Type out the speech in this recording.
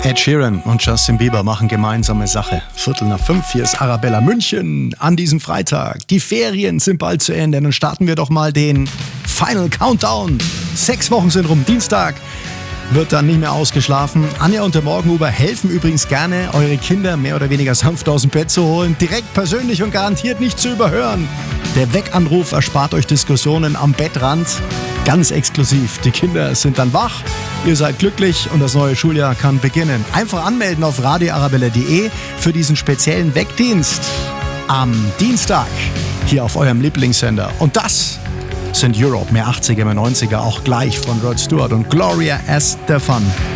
Ed Sheeran und Justin Bieber machen gemeinsame Sache. 4:45, hier ist Arabella München an diesem Freitag. Die Ferien sind bald zu Ende. Dann starten wir doch mal den Final Countdown. 6 Wochen sind rum. Dienstag wird dann nicht mehr ausgeschlafen. Anja und der Morgenhuber helfen übrigens gerne, eure Kinder mehr oder weniger sanft aus dem Bett zu holen. Direkt, persönlich und garantiert nicht zu überhören. Der Weckanruf erspart euch Diskussionen am Bettrand. Ganz exklusiv. Die Kinder sind dann wach, ihr seid glücklich und das neue Schuljahr kann beginnen. Einfach anmelden auf radioarabella.de für diesen speziellen Weckdienst am Dienstag hier auf eurem Lieblingssender. Und das sind Europe, mehr 80er, mehr 90er, auch gleich von Rod Stewart und Gloria Estefan.